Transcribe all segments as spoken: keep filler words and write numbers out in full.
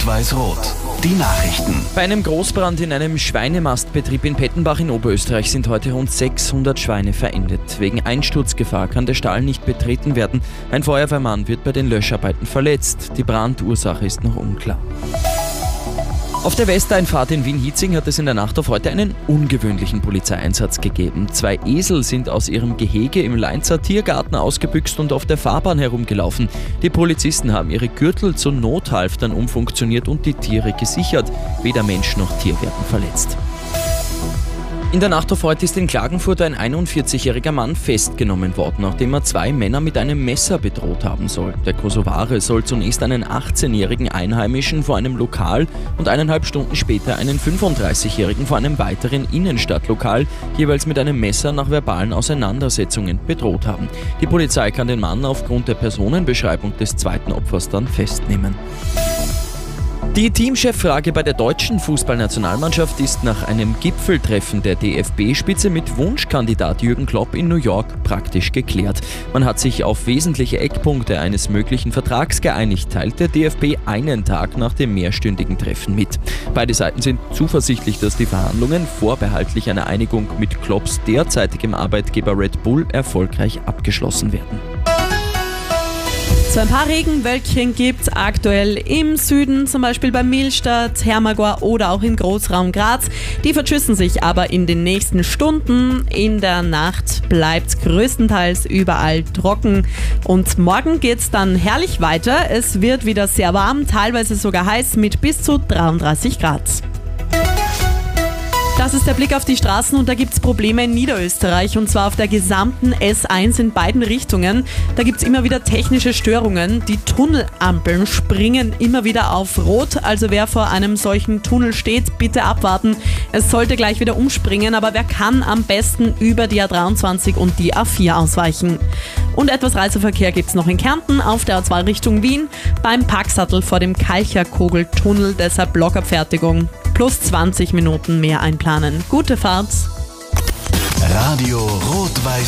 Rot-Weiß-Rot. Die Nachrichten. Bei einem Großbrand in einem Schweinemastbetrieb in Pettenbach in Oberösterreich sind heute rund sechshundert Schweine verendet. Wegen Einsturzgefahr kann der Stall nicht betreten werden. Ein Feuerwehrmann wird bei den Löscharbeiten verletzt. Die Brandursache ist noch unklar. Auf der Westeinfahrt in Wien-Hietzing hat es in der Nacht auf heute einen ungewöhnlichen Polizeieinsatz gegeben. Zwei Esel sind aus ihrem Gehege im Leinzer Tiergarten ausgebüxt und auf der Fahrbahn herumgelaufen. Die Polizisten haben ihre Gürtel zu Nothalftern umfunktioniert und die Tiere gesichert. Weder Mensch noch Tier werden verletzt. In der Nacht auf heute ist in Klagenfurt ein einundvierzigjähriger Mann festgenommen worden, nachdem er zwei Männer mit einem Messer bedroht haben soll. Der Kosovare soll zunächst einen achtzehnjährigen Einheimischen vor einem Lokal und eineinhalb Stunden später einen fünfunddreißigjährigen vor einem weiteren Innenstadtlokal jeweils mit einem Messer nach verbalen Auseinandersetzungen bedroht haben. Die Polizei kann den Mann aufgrund der Personenbeschreibung des zweiten Opfers dann festnehmen. Die Teamcheffrage bei der deutschen Fußballnationalmannschaft ist nach einem Gipfeltreffen der D F B-Spitze mit Wunschkandidat Jürgen Klopp in New York praktisch geklärt. Man hat sich auf wesentliche Eckpunkte eines möglichen Vertrags geeinigt, teilt der D F B einen Tag nach dem mehrstündigen Treffen mit. Beide Seiten sind zuversichtlich, dass die Verhandlungen vorbehaltlich einer Einigung mit Klopps derzeitigem Arbeitgeber Red Bull erfolgreich abgeschlossen werden. So ein paar Regenwölkchen gibt es aktuell im Süden, zum Beispiel bei Millstatt, Hermagor oder auch im Großraum Graz. Die verschüssen sich aber in den nächsten Stunden. In der Nacht bleibt es größtenteils überall trocken. Und morgen geht es dann herrlich weiter. Es wird wieder sehr warm, teilweise sogar heiß mit bis zu dreiunddreißig Grad. Das ist der Blick auf die Straßen und da gibt es Probleme in Niederösterreich und zwar auf der gesamten S eins in beiden Richtungen. Da gibt es immer wieder technische Störungen. Die Tunnelampeln springen immer wieder auf Rot, also wer vor einem solchen Tunnel steht, bitte abwarten. Es sollte gleich wieder umspringen, aber wer kann am besten über die A dreiundzwanzig und die A vier ausweichen? Und etwas Reiseverkehr gibt es noch in Kärnten auf der A zwei Richtung Wien beim Packsattel vor dem Kalcherkogeltunnel, deshalb Blockabfertigung. Plus zwanzig Minuten mehr einplanen. Gute Fahrt! Radio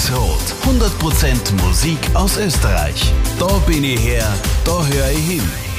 Rot-Weiß-Rot. hundert Prozent Musik aus Österreich. Da bin ich her, da höre ich hin.